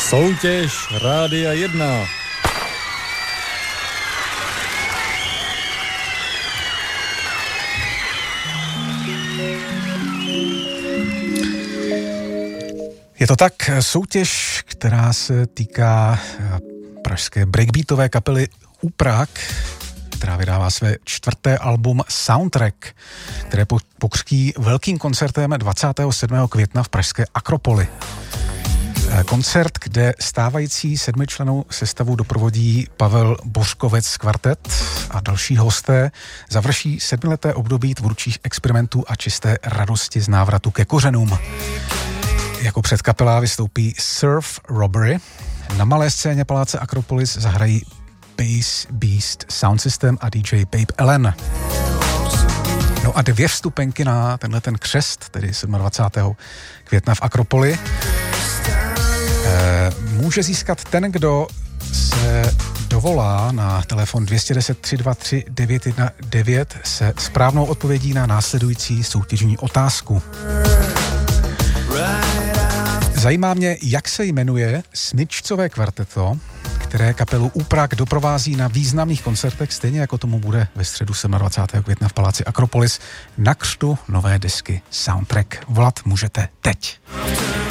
Soutěž Rádia 1. Je to tak, soutěž, která se týká pražské breakbeatové kapely Úprak, která vydává své 4. album Soundtrack, které pokřtí velkým koncertem 27. května v pražské Akropoli. Koncert, kde stávající 7člennou sestavu doprovodí Pavel Bořkovec kvartet a další hosté, završí 7leté období tvůrčích experimentů a čisté radosti z návratu ke kořenům. Jako předkapela vystoupí Surf Robbery. Na malé scéně paláce Akropolis zahrají Bass Beast Sound System a DJ Babe Ellen. No a 2 vstupenky na ten křest, tedy 27. května v Akropoli, může získat ten, kdo se dovolá na telefon 210 323 919 se správnou odpovědí na následující soutěžní otázku. Zajímá mě, jak se jmenuje smyčcové kvarteto, které kapelu Úprak doprovází na významných koncertech, stejně jako tomu bude ve středu 27. května v paláci Akropolis na křtu nové desky Soundtrack. Volat můžete teď.